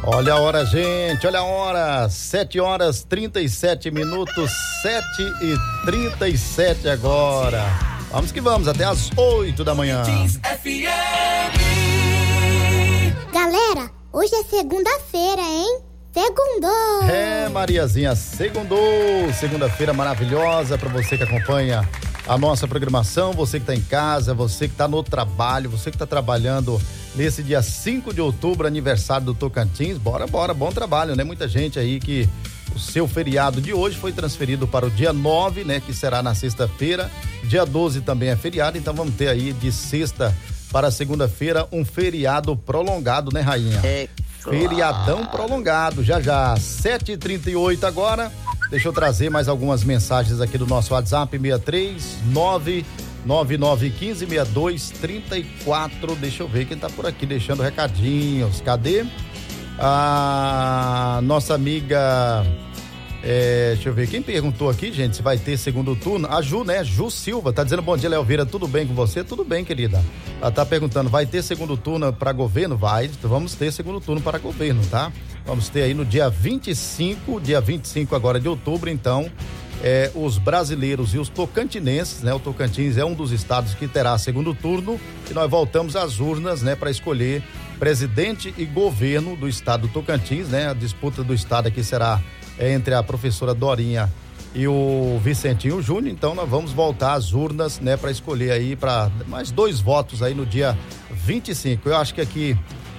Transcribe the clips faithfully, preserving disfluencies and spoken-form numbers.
Olha a hora, gente, olha a hora, sete horas trinta e sete minutos, sete e trinta e sete agora. Vamos que vamos, até às oito da manhã. Galera, hoje é segunda-feira, hein? Segundou! É, Mariazinha, segundou, segunda-feira maravilhosa para você que acompanha a nossa programação, você que tá em casa, você que tá no trabalho, você que tá trabalhando nesse dia cinco de outubro, aniversário do Tocantins. Bora, bora, bom trabalho, né? Muita gente aí que o seu feriado de hoje foi transferido para o dia nove, né? Que será na sexta-feira. Dia doze também é feriado, então vamos ter aí de sexta para segunda-feira um feriado prolongado, né, Rainha? É. Feriadão prolongado, já já, sete e trinta e oito agora. Deixa eu trazer mais algumas mensagens aqui do nosso WhatsApp, seis três nove nove nove um cinco seis dois três quatro. Deixa eu ver quem tá por aqui deixando recadinhos. Cadê? A nossa amiga, é, deixa eu ver, quem perguntou aqui, gente, se vai ter segundo turno? A Ju, né? Ju Silva, tá dizendo bom dia, Léo Vieira, tudo bem com você? Tudo bem, querida. Ela tá perguntando, vai ter segundo turno para governo? Vai, vamos ter segundo turno para governo, tá? Vamos ter aí no dia vinte e cinco, dia vinte e cinco agora de outubro, então, é, os brasileiros e os tocantinenses, né? O Tocantins é um dos estados que terá segundo turno e nós voltamos às urnas, né? Para escolher presidente e governo do estado do Tocantins, né? A disputa do estado aqui será é, entre a professora Dorinha e o Vicentinho Júnior, então nós vamos voltar às urnas, né? Para escolher aí, para mais dois votos aí no dia vinte e cinco. Eu acho que aqui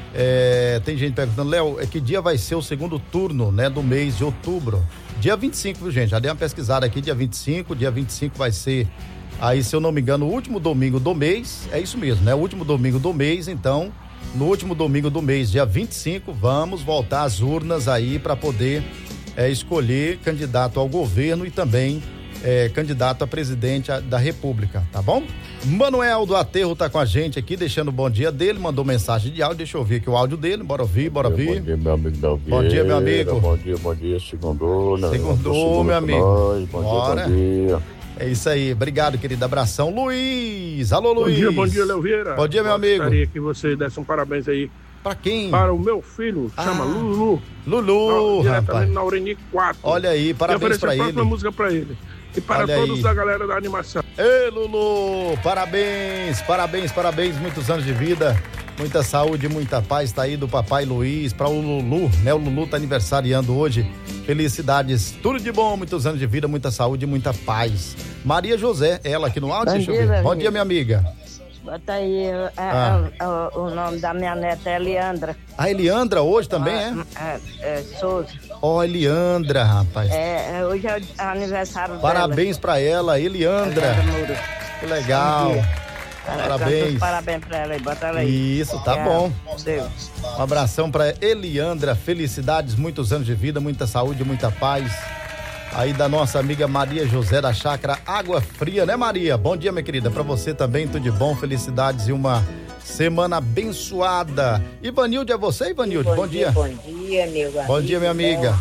É, tem gente perguntando, Léo, é que dia vai ser o segundo turno, né, do mês de outubro? Dia vinte e cinco, viu, gente? Já dei uma pesquisada aqui, dia vinte e cinco, dia vinte e cinco vai ser, aí, se eu não me engano, o último domingo do mês, é isso mesmo, né? O último domingo do mês, então, no último domingo do mês, dia vinte e cinco, vamos voltar às urnas aí para poder é, escolher candidato ao governo e também é, candidato a presidente da República, tá bom? Manuel do Aterro tá com a gente aqui, deixando o bom dia dele, mandou mensagem de áudio, deixa eu ouvir aqui o áudio dele, bora ouvir, bora ouvir. Bom dia, meu amigo Léo Vieira. Bom dia, meu amigo. Bom dia, bom dia, segundou, né? Segundou, meu amigo. Nós. Bom bora. dia, bom dia. É isso aí, obrigado, querido, abração. Luiz, alô, Luiz. Bom dia, bom dia, Léo Vieira. Bom dia, meu amigo. Gostaria que você desse um parabéns aí. Pra quem? Para o meu filho, ah, chama Lulu. Lulu, na, diretamente rapaz. na Ureni quatro. Olha aí, parabéns pra ele. Eu ofereci a música pra ele. E para Olha todos aí. da galera da animação. Ei, Lulu, parabéns, parabéns, parabéns, muitos anos de vida, muita saúde, muita paz, tá aí do papai Luiz, para o Lulu, né? O Lulu tá aniversariando hoje, felicidades, tudo de bom, muitos anos de vida, muita saúde, muita paz. Maria José, ela aqui no áudio, Bom deixa dia, eu ver. Bom amigo. dia, minha amiga. Bota aí, é, Ah. é, o, o nome da minha neta é Eliandra. A Eliandra hoje também é? É, é Souza. Ó, oh, Eliandra, rapaz. É, é, hoje é o aniversário Parabéns dela. pra ela, Eliandra. Que legal. Parabéns. Parabéns pra ela aí, bota ela aí. Isso, tá É, bom. Deus. Um abração pra Eliandra, felicidades, muitos anos de vida, muita saúde, muita paz. Aí da nossa amiga Maria José da Chácara Água Fria, né, Maria? Bom dia, minha querida, pra você também, tudo de bom, felicidades e uma semana abençoada. Ivanilde, é você, Ivanilde? Bom, Bom dia. Bom dia, meu amigo. Bom dia, minha amiga.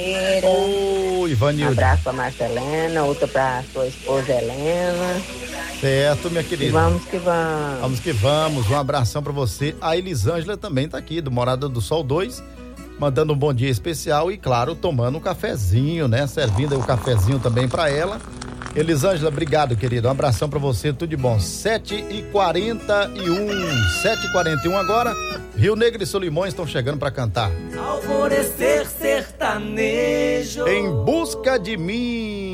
Oi, Ivanilde. Um abraço pra Marcelena, outro pra sua esposa Helena. Certo, minha querida. E vamos que vamos. Vamos que vamos, um abração pra você. A Elisângela também tá aqui, do Morada do Sol dois, mandando um bom dia especial e, claro, tomando um cafezinho, né? Servindo aí o cafezinho também pra ela. Elisângela, obrigado, querida. Um abração pra você, tudo de bom. sete e quarenta e um, sete e quarenta e um agora. Rio Negro e Solimões estão chegando pra cantar. Alvorecer sertanejo. Em busca de mim.